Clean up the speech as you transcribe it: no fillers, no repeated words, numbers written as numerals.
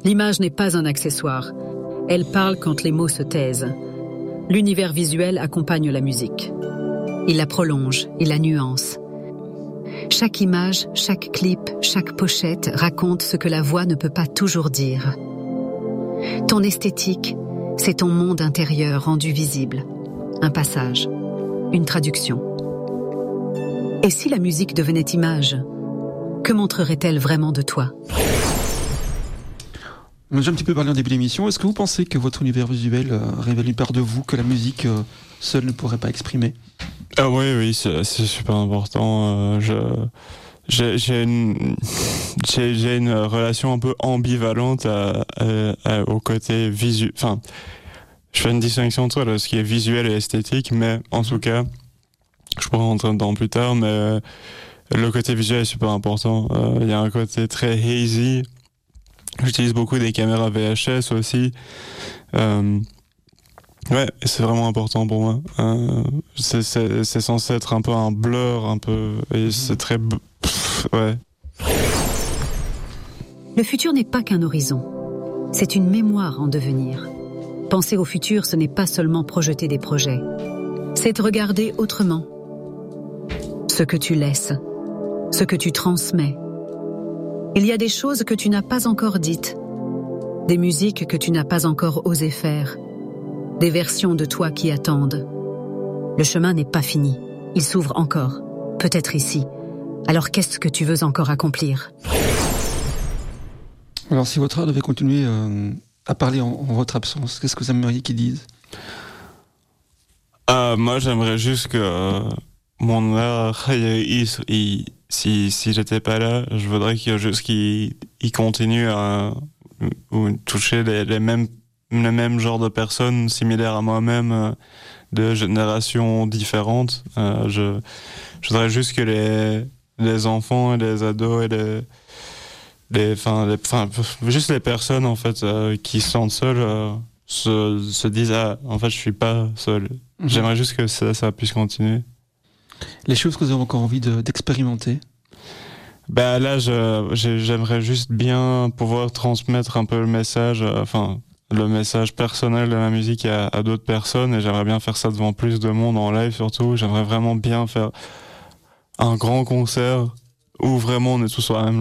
L'image n'est pas un accessoire. Elle parle quand les mots se taisent. L'univers visuel accompagne la musique. Il la prolonge, il la nuance. Chaque image, chaque clip, chaque pochette raconte ce que la voix ne peut pas toujours dire. Ton esthétique, c'est ton monde intérieur rendu visible. Un passage, une traduction. Et si la musique devenait image, que montrerait-elle vraiment de toi ? On a déjà un petit peu parlé en début d'émission. Est-ce que vous pensez que votre univers visuel révèle une part de vous que la musique seule ne pourrait pas exprimer ? Ah oui, c'est super important. J'ai une relation un peu ambivalente au côté visuel. Enfin, je fais une distinction entre ce qui est visuel et esthétique, mais en tout cas, je pourrais rentrer dedans plus tard, mais le côté visuel est super important. Il y a un côté très hazy. J'utilise beaucoup des caméras VHS aussi. Ouais, c'est vraiment important pour moi. C'est censé être un peu un blur, un peu, et c'est très, ouais. Le futur n'est pas qu'un horizon. C'est une mémoire en devenir. Penser au futur, ce n'est pas seulement projeter des projets. C'est regarder autrement. Ce que tu laisses, ce que tu transmets. Il y a des choses que tu n'as pas encore dites, des musiques que tu n'as pas encore osé faire, des versions de toi qui attendent. Le chemin n'est pas fini, il s'ouvre encore, peut-être ici. Alors qu'est-ce que tu veux encore accomplir ? Alors si votre art devait continuer à parler en votre absence, qu'est-ce que vous aimeriez qu'ils disent ? Moi j'aimerais juste que mon art, si j'étais pas là, je voudrais qu'il continue à toucher les mêmes genres de personnes similaires à moi-même, de générations différentes. Je voudrais juste que les enfants et les ados et juste les personnes en fait qui se sentent seules se disent en fait je suis pas seul. J'aimerais juste que ça puisse continuer. Les choses que vous avez encore envie d'expérimenter ? Bah là, j'aimerais juste bien pouvoir transmettre un peu le message, le message personnel de ma musique à d'autres personnes, et j'aimerais bien faire ça devant plus de monde en live surtout. J'aimerais vraiment bien faire un grand concert où vraiment on est tous sur la même